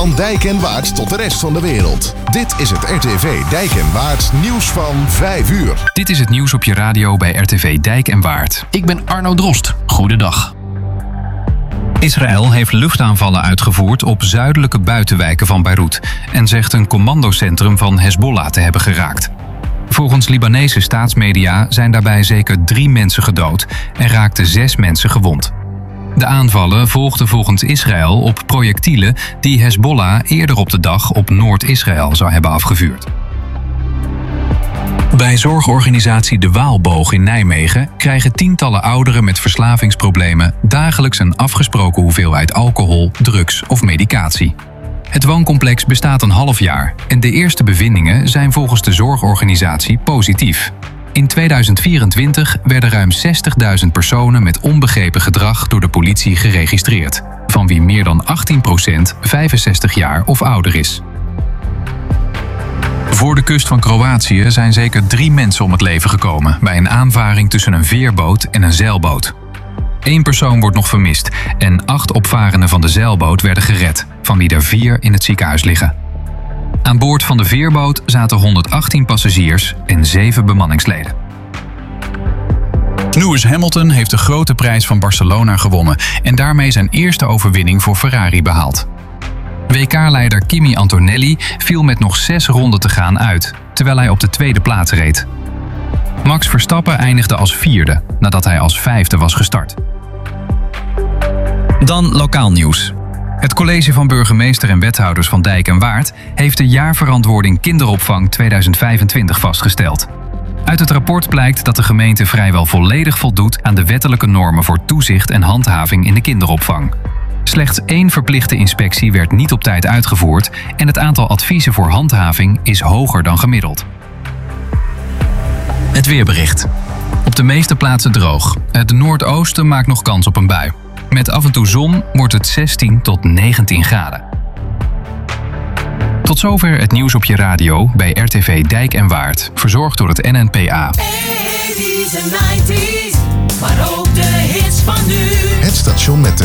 Van Dijk en Waard tot de rest van de wereld. Dit is het RTV Dijk en Waard nieuws van 5 uur. Dit is het nieuws op je radio bij RTV Dijk en Waard. Ik ben Arno Drost. Goedendag. Israël heeft luchtaanvallen uitgevoerd op zuidelijke buitenwijken van Beirut en zegt een commandocentrum van Hezbollah te hebben geraakt. Volgens Libanese staatsmedia zijn daarbij zeker 3 mensen gedood en raakten 6 mensen gewond. De aanvallen volgden volgens Israël op projectielen die Hezbollah eerder op de dag op Noord-Israël zou hebben afgevuurd. Bij zorgorganisatie De Waalboog in Nijmegen krijgen tientallen ouderen met verslavingsproblemen dagelijks een afgesproken hoeveelheid alcohol, drugs of medicatie. Het wooncomplex bestaat een half jaar en de eerste bevindingen zijn volgens de zorgorganisatie positief. In 2024 werden ruim 60.000 personen met onbegrepen gedrag door de politie geregistreerd, van wie meer dan 18% 65 jaar of ouder is. Voor de kust van Kroatië zijn zeker 3 mensen om het leven gekomen bij een aanvaring tussen een veerboot en een zeilboot. 1 persoon wordt nog vermist en 8 opvarenden van de zeilboot werden gered, van wie er 4 in het ziekenhuis liggen. Aan boord van de veerboot zaten 118 passagiers en 7 bemanningsleden. Lewis Hamilton heeft de grote prijs van Barcelona gewonnen en daarmee zijn eerste overwinning voor Ferrari behaald. WK-leider Kimi Antonelli viel met nog 6 ronden te gaan uit, terwijl hij op de 2e plaats reed. Max Verstappen eindigde als 4e, nadat hij als 5e was gestart. Dan lokaal nieuws. Het college van burgemeester en wethouders van Dijk en Waard heeft de jaarverantwoording kinderopvang 2025 vastgesteld. Uit het rapport blijkt dat de gemeente vrijwel volledig voldoet aan de wettelijke normen voor toezicht en handhaving in de kinderopvang. Slechts 1 verplichte inspectie werd niet op tijd uitgevoerd en het aantal adviezen voor handhaving is hoger dan gemiddeld. Het weerbericht. Op de meeste plaatsen droog. Het noordoosten maakt nog kans op een bui. Met af en toe zon wordt het 16 tot 19 graden. Tot zover het nieuws op je radio bij RTV Dijk en Waard. Verzorgd door het NNPA. 80's en 90's, maar ook de hits van nu. Het station met de